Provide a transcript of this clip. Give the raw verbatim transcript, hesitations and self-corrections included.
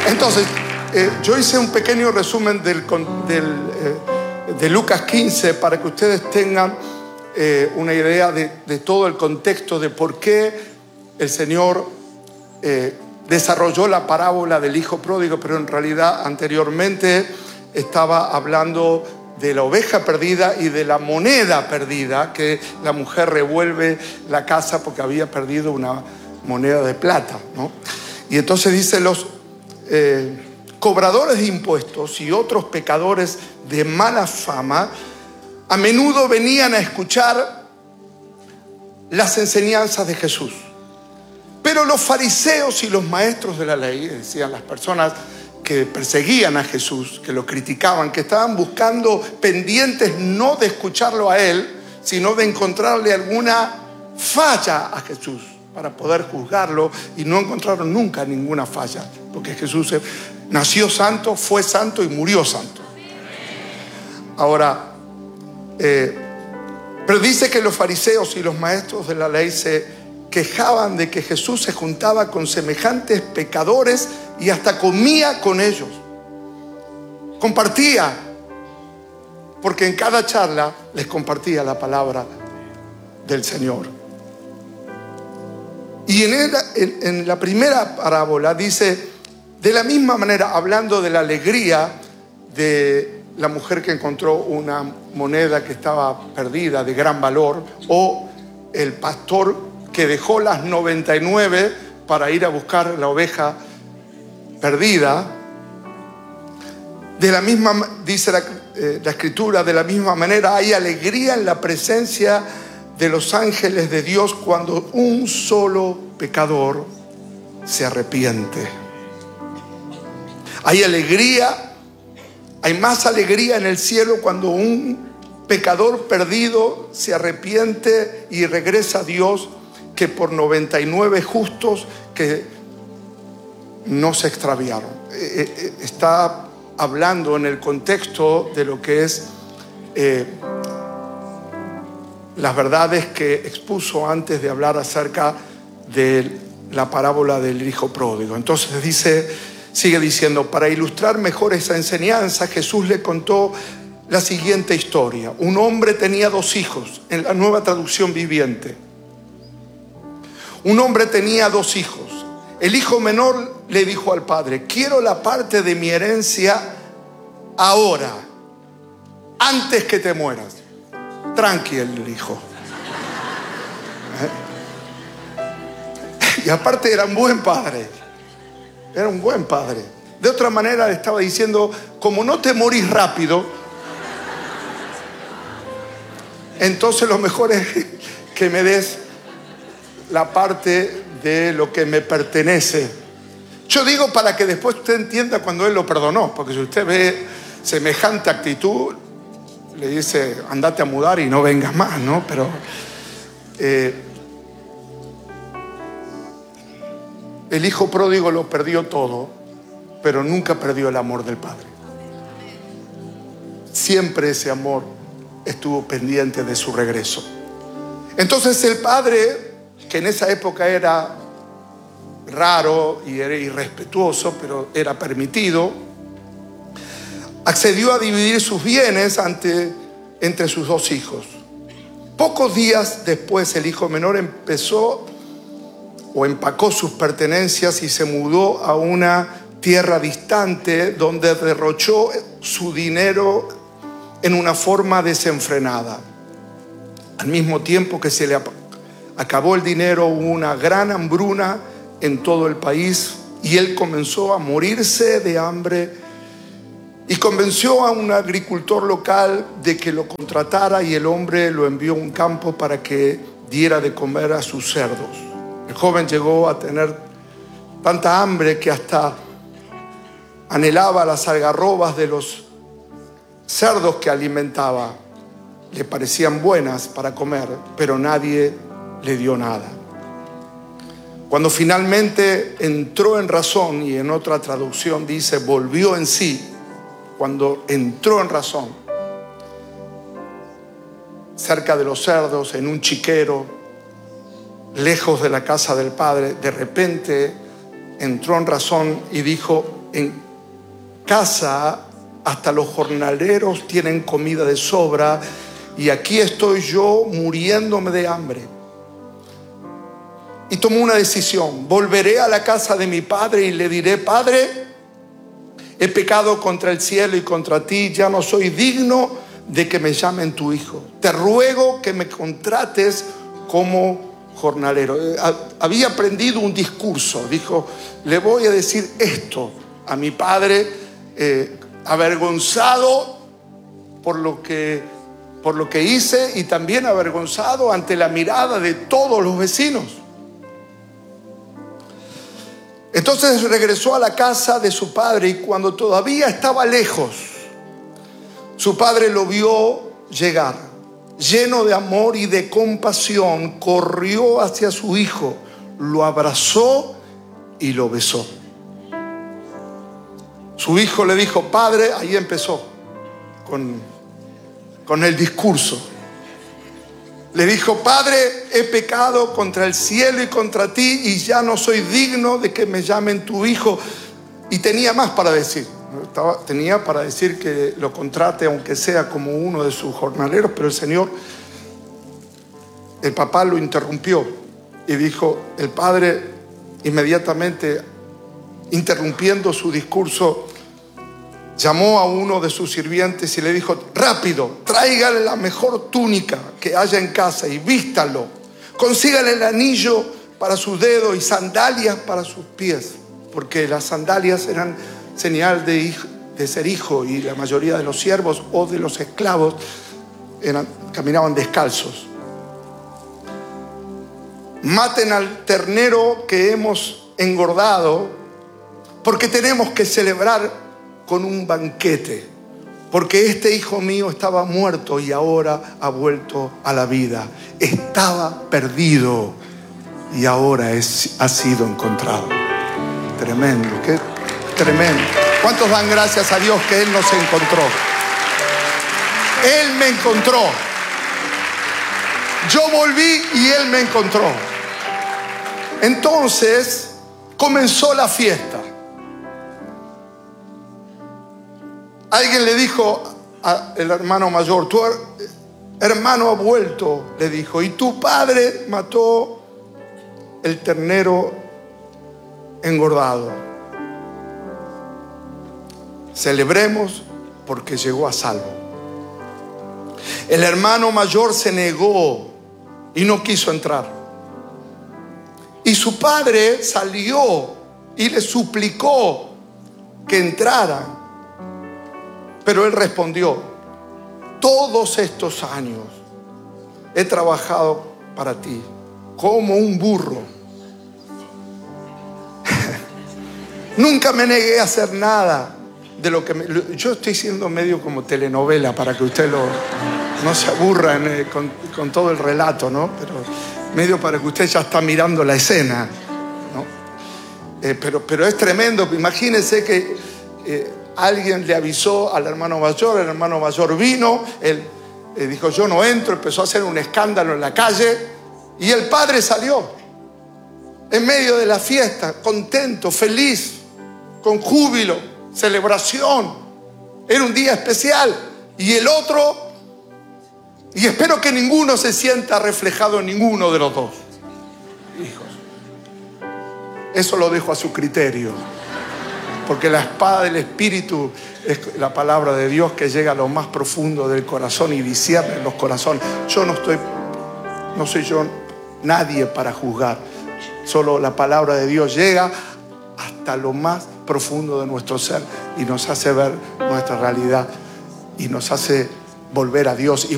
Entonces, eh, yo hice un pequeño resumen del, del, eh, de Lucas quince para que ustedes tengan eh, una idea de, de todo el contexto de por qué el Señor eh, desarrolló la parábola del hijo pródigo, pero en realidad anteriormente estaba hablando de la oveja perdida y de la moneda perdida, que la mujer revuelve la casa porque había perdido una moneda de plata, ¿no? Y entonces dice, los eh, cobradores de impuestos y otros pecadores de mala fama a menudo venían a escuchar las enseñanzas de Jesús. Pero los fariseos y los maestros de la ley, decían las personas que perseguían a Jesús, que lo criticaban, que estaban buscando pendientes no de escucharlo a él, sino de encontrarle alguna falla a Jesús para poder juzgarlo, y no encontraron nunca ninguna falla, porque Jesús nació santo, fue santo y murió santo. Ahora, eh, pero dice que los fariseos y los maestros de la ley se quejaban de que Jesús se juntaba con semejantes pecadores y hasta comía con ellos, compartía, porque en cada charla les compartía la palabra del Señor. Y en, el, en, en la primera parábola dice, de la misma manera, hablando de la alegría de la mujer que encontró una moneda que estaba perdida de gran valor, o el pastor que dejó las noventa y nueve para ir a buscar la oveja perdida. De la misma, dice la, eh, la escritura, de la misma manera hay alegría en la presencia de los ángeles de Dios cuando un solo pecador se arrepiente. Hay alegría, hay más alegría en el cielo cuando un pecador perdido se arrepiente y regresa a Dios, que por noventa y nueve justos que no se extraviaron. Está hablando en el contexto de lo que es eh, las verdades que expuso antes de hablar acerca de la parábola del hijo pródigo. Entonces dice, sigue diciendo, para ilustrar mejor esa enseñanza, Jesús le contó la siguiente historia. Un hombre tenía dos hijos, en la Nueva Traducción Viviente. Un hombre tenía dos hijos. El hijo menor le dijo al padre, quiero la parte de mi herencia ahora, antes que te mueras. Tranqui el hijo. ¿Eh? Y aparte era un buen padre. Era un buen padre. De otra manera le estaba diciendo, como no te morís rápido, entonces lo mejor es que me des la parte de lo que me pertenece. Yo digo para que después usted entienda cuando él lo perdonó, porque si usted ve semejante actitud, le dice, andate a mudar y no vengas más, ¿no? Pero eh, el hijo pródigo lo perdió todo, pero nunca perdió el amor del padre. Siempre ese amor estuvo pendiente de su regreso. Entonces el padre, que en esa época era raro y era irrespetuoso, pero era permitido, accedió a dividir sus bienes ante, entre sus dos hijos. Pocos días después, el hijo menor empezó o empacó sus pertenencias y se mudó a una tierra distante donde derrochó su dinero en una forma desenfrenada. Al mismo tiempo que se le acabó el dinero, hubo una gran hambruna en todo el país y él comenzó a morirse de hambre y convenció a un agricultor local de que lo contratara, y el hombre lo envió a un campo para que diera de comer a sus cerdos. El joven llegó a tener tanta hambre que hasta anhelaba las algarrobas de los cerdos que alimentaba. Le parecían buenas para comer, pero nadie le dio nada. Cuando finalmente entró en razón, y en otra traducción dice volvió en sí, cuando entró en razón, cerca de los cerdos, en un chiquero, lejos de la casa del padre, de repente entró en razón y dijo, en casa hasta los jornaleros tienen comida de sobra y aquí estoy yo muriéndome de hambre. Y tomó una decisión: volveré a la casa de mi padre y le diré: Padre, he pecado contra el cielo y contra ti, ya no soy digno de que me llamen tu hijo. Te ruego que me contrates como jornalero. Había aprendido un discurso. Dijo: le voy a decir esto a mi padre, eh, avergonzado por lo que, por lo que hice y también avergonzado ante la mirada de todos los vecinos. Entonces regresó a la casa de su padre y cuando todavía estaba lejos, su padre lo vio llegar. Lleno de amor y de compasión, corrió hacia su hijo, lo abrazó y lo besó. Su hijo le dijo: Padre, ahí empezó con, con el discurso. Le dijo: Padre, he pecado contra el cielo y contra ti y ya no soy digno de que me llamen tu hijo. Y tenía más para decir. Estaba, tenía para decir que lo contrate aunque sea como uno de sus jornaleros, pero el Señor, el papá lo interrumpió y dijo, el padre inmediatamente interrumpiendo su discurso, llamó a uno de sus sirvientes y le dijo: rápido, tráigale la mejor túnica que haya en casa y vístalo. Consígale el anillo para sus dedos y sandalias para sus pies, porque las sandalias eran señal de, hijo, de ser hijo, y la mayoría de los siervos o de los esclavos eran, caminaban descalzos. Maten al ternero que hemos engordado, porque tenemos que celebrar con un banquete, porque este hijo mío estaba muerto y ahora ha vuelto a la vida. Estaba perdido y ahora es, ha sido encontrado. Tremendo, qué tremendo. ¿Cuántos dan gracias a Dios que Él nos encontró? Él me encontró. Yo volví y Él me encontró. Entonces comenzó la fiesta. Alguien le dijo al hermano mayor: tu hermano ha vuelto, le dijo, y tu padre mató el ternero engordado. Celebremos porque llegó a salvo. El hermano mayor se negó y no quiso entrar. Y su padre salió y le suplicó que entrara. Pero él respondió: todos estos años he trabajado para ti como un burro. Nunca me negué a hacer nada de lo que me, yo estoy siendo medio como telenovela para que usted lo, no se aburra en, con, con todo el relato, ¿no? Pero medio para que usted ya está mirando la escena, ¿no? Eh, pero, pero es tremendo. Imagínense que eh, alguien le avisó al hermano mayor, el hermano mayor vino, él eh, dijo: yo no entro, empezó a hacer un escándalo en la calle y el padre salió en medio de la fiesta, contento, feliz, con júbilo, celebración. Era un día especial. Y el otro, y espero que ninguno se sienta reflejado en ninguno de los dos hijos. Eso lo dejo a su criterio, porque la espada del Espíritu es la palabra de Dios que llega a lo más profundo del corazón y discierne los corazones. Yo no estoy, no soy yo nadie para juzgar. Solo la palabra de Dios llega hasta lo más profundo de nuestro ser y nos hace ver nuestra realidad y nos hace volver a Dios y